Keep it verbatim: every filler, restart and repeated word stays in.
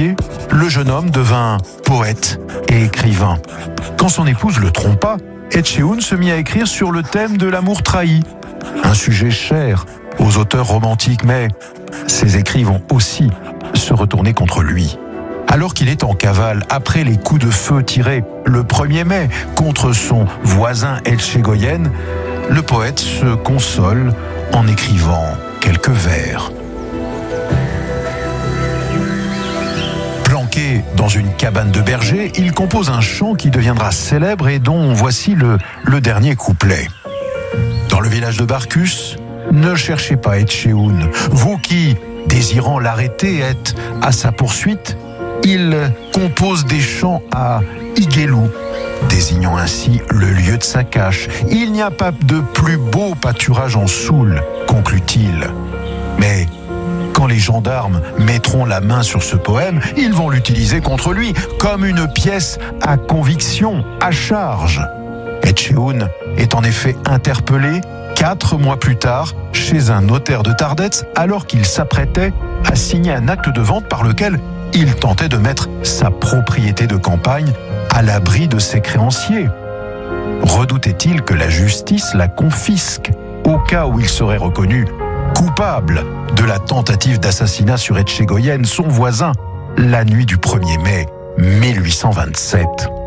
initié, le jeune homme devint poète et écrivain. Quand son épouse le trompa, Etchehoun se mit à écrire sur le thème de l'amour trahi, un sujet cher aux auteurs romantiques, mais ses écrits vont aussi se retourner contre lui. Alors qu'il est en cavale, après les coups de feu tirés le premier mai contre son voisin Etchegoyen, le poète se console en écrivant quelques vers. Planqué dans une cabane de berger, il compose un chant qui deviendra célèbre et dont voici le, le dernier couplet. Dans le village de Barkus, ne cherchez pas Etchehoun, vous qui, désirant l'arrêter, êtes à sa poursuite. Il compose des chants à Igelou, désignant ainsi le lieu de sa cache. Il n'y a pas de plus beau pâturage en Soule, conclut-il. Mais quand les gendarmes mettront la main sur ce poème, ils vont l'utiliser contre lui comme une pièce à conviction, à charge. Etchehoun est en effet interpellé quatre mois plus tard chez un notaire de Tardets alors qu'il s'apprêtait à signer un acte de vente par lequel il tentait de mettre sa propriété de campagne à l'abri de ses créanciers. Redoutait-il que la justice la confisque au cas où il serait reconnu coupable de la tentative d'assassinat sur Etchegoyen, son voisin, la nuit du premier mai mille huit cent vingt-sept.